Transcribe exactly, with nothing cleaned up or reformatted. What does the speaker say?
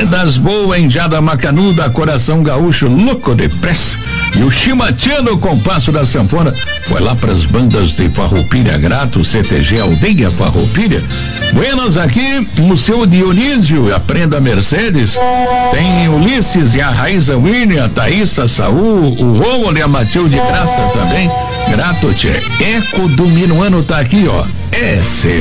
das boas, Enjada Macanuda, Coração Gaúcho, Louco de Pressa. E o Chimatiano Compasso da Sanfona foi lá pras bandas de Farroupilha, Grato, C T G Aldeia Farroupilha. Buenas aqui, Museu Dionísio, Aprenda Mercedes. Tem Ulisses e a Raíza Winnie, a Thaísa Saúl, o Rômulo e a Matilde Graça também. Grato, tchê. Eco do Minuano tá aqui, ó. É seu.